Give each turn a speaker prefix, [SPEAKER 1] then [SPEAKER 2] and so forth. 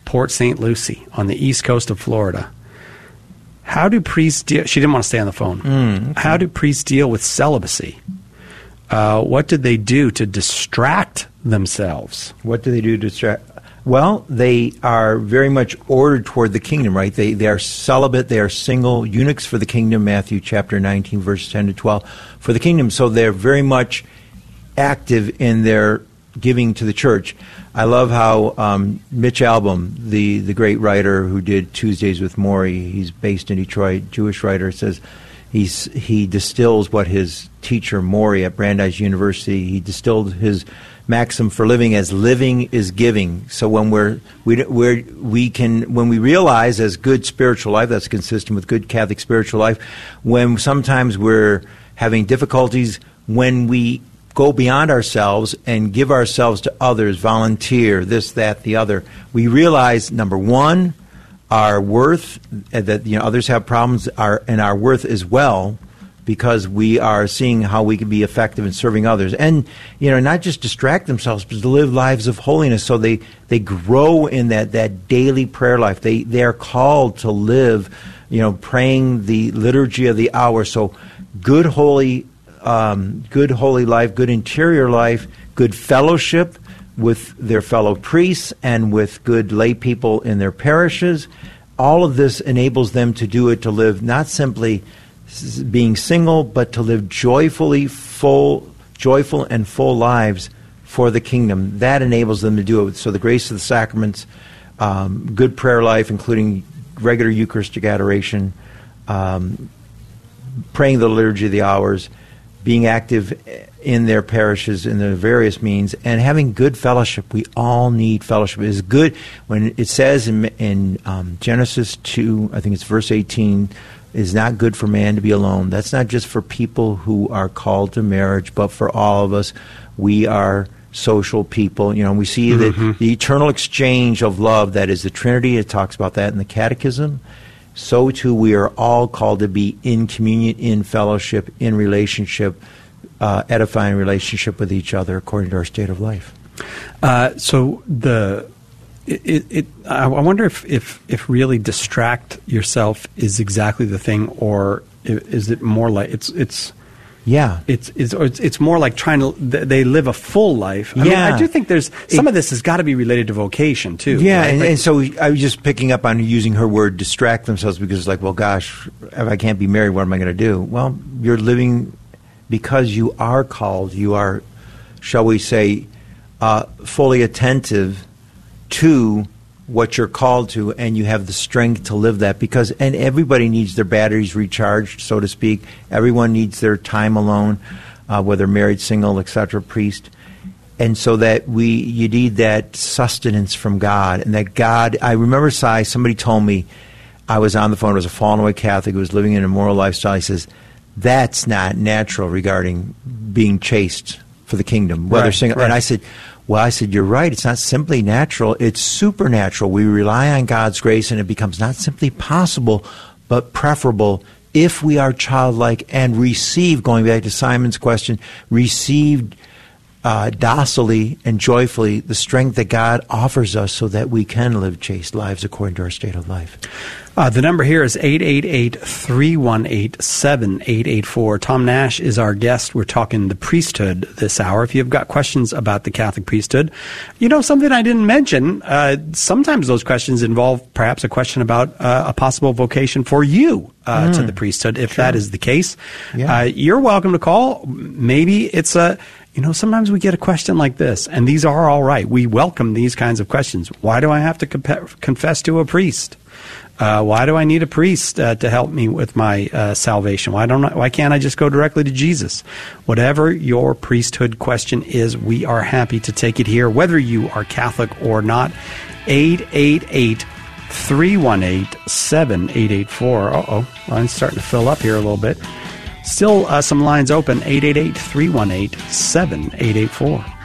[SPEAKER 1] Port St. Lucie on the east coast of Florida. How do priests deal? She didn't want to stay on the phone.
[SPEAKER 2] Okay.
[SPEAKER 1] How do priests deal with celibacy? What did they do to distract themselves?
[SPEAKER 2] What do they do to distract? Well, they are very much ordered toward the kingdom, right? They are celibate, they are single, eunuchs for the kingdom, Matthew chapter 19, verses 10 to 12, for the kingdom. So they're very much active in their giving to the church. I love how Mitch Albom, the great writer who did Tuesdays with Morrie, he's based in Detroit, Jewish writer, says he distills what his teacher Morrie at Brandeis University, he distilled his maxim for living as living is giving. So when when we realize as good spiritual life, that's consistent with good Catholic spiritual life, when sometimes we're having difficulties, when we go beyond ourselves and give ourselves to others, volunteer, this, that, the other, we realize, number one, our worth, that others have problems, and our worth as well, because we are seeing how we can be effective in serving others. And, not just distract themselves, but to live lives of holiness. So they grow in that daily prayer life. They are called to live, praying the liturgy of the hour. So good holy life, good interior life, good fellowship with their fellow priests and with good lay people in their parishes. All of this enables them to do it, to live not simply being single, but to live joyful and full lives for the kingdom. That enables them to do it. So the grace of the sacraments, good prayer life, including regular Eucharistic adoration, praying the liturgy of the hours, being active in their parishes in their various means, and having good fellowship. We all need fellowship. It is good when it says in Genesis 2, I think it's verse 18, it is not good for man to be alone. That's not just for people who are called to marriage, but for all of us. We are social people. We see the eternal exchange of love that is the Trinity. It talks about that in the Catechism. So too we are all called to be in communion, in fellowship, in relationship, edifying relationship with each other according to our state of life.
[SPEAKER 1] I wonder if really distract yourself is exactly the thing, or is it more like it's more like trying to they live a full life. I mean, I do think there's some of this has got to be related to vocation too.
[SPEAKER 2] Yeah,
[SPEAKER 1] right?
[SPEAKER 2] and so I was just picking up on using her word distract themselves, because it's like, well, gosh, if I can't be married, what am I going to do? Well, you're living because you are called. You are, shall we say, fully attentive to what you're called to, and you have the strength to live that, and everybody needs their batteries recharged, so to speak. Everyone needs their time alone, whether married, single, etc., priest. And so that you need that sustenance from God, and that God, I remember somebody told me, I was on the phone, it was a fallen away Catholic who was living in a immoral lifestyle. He says, that's not natural regarding being chaste for the kingdom, whether single. Right. And I said, you're right. It's not simply natural. It's supernatural. We rely on God's grace, and it becomes not simply possible, but preferable if we are childlike and receive, going back to Simon's question, receive docilely and joyfully the strength that God offers us so that we can live chaste lives according to our state of life.
[SPEAKER 1] The number here is 888-318-7884. Tom Nash is our guest. We're talking the priesthood this hour. If you've got questions about the Catholic priesthood, something I didn't mention, sometimes those questions involve perhaps a question about a possible vocation for you to the priesthood, if that is the case. Yeah. You're welcome to call. Maybe it's sometimes we get a question like this, and these are all right. We welcome these kinds of questions. Why do I have to confess to a priest? Why do I need a priest to help me with my salvation? Why can't I just go directly to Jesus? Whatever your priesthood question is, we are happy to take it here, whether you are Catholic or not. 888-318-7884. Uh-oh, line's starting to fill up here a little bit. Still some lines open, 888-318-7884.